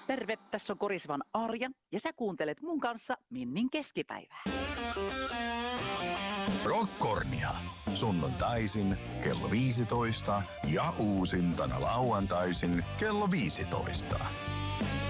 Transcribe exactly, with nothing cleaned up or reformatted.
Terve, tässä on Korisvan Arja ja sä kuuntelet mun kanssa Minnin keskipäivää. Rockkornia. Sunnuntaisin kello viisitoista ja uusintana lauantaisin kello viisitoista.